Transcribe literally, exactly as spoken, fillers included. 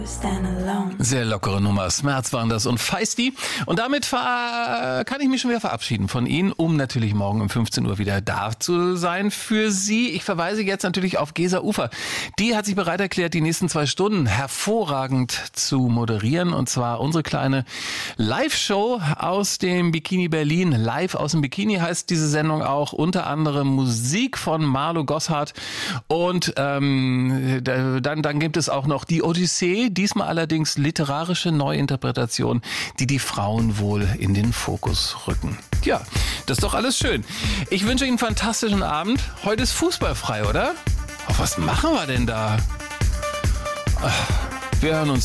Sehr lockere Nummer. Smerz waren das und Feisty. Und damit ver- kann ich mich schon wieder verabschieden von Ihnen, um natürlich morgen um fünfzehn Uhr wieder da zu sein für Sie. Ich verweise jetzt natürlich auf Gesa Ufer. Die hat sich bereit erklärt, die nächsten zwei Stunden hervorragend zu moderieren. Und zwar unsere kleine Live-Show aus dem Bikini Berlin. Live aus dem Bikini heißt diese Sendung auch. Unter anderem Musik von Marlo Gosshart. Und ähm, dann, dann gibt es auch noch die Odyssee. Diesmal allerdings literarische Neuinterpretation, die die Frauen wohl in den Fokus rücken. Ja, das ist doch alles schön. Ich wünsche Ihnen einen fantastischen Abend. Heute ist fußballfrei, oder? Oh, was machen wir denn da? Ach, wir hören uns.